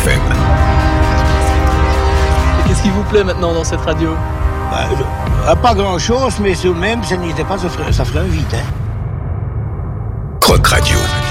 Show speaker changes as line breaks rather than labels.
FM.
Et qu'est-ce qui vous plaît maintenant dans cette radio ?
Pas grand-chose, mais tout de même, ça ferait un vide.
Croc Radio.